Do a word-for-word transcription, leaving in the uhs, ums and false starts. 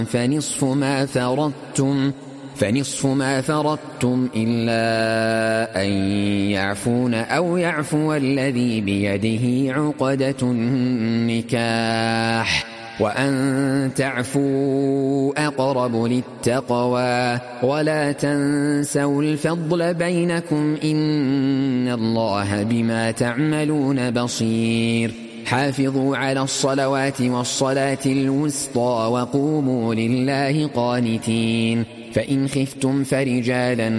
فنصف ما فرضتم فنصف ما فرضتم إلا أن يعفون أو يعفو الذي بيده عقدة النكاح وأن تعفوا أقرب للتقوى ولا تنسوا الفضل بينكم إن الله بما تعملون بصير حافظوا على الصلوات والصلاة الوسطى وقوموا لله قانتين فإن خفتم فرجالا